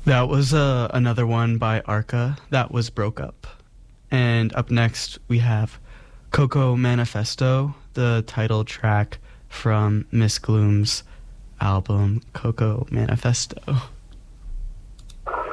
That was another one by Arca. That was Broke Up. And up next, we have Coco Manifesto, the title track from Miss Gloom's album Coco Manifesto.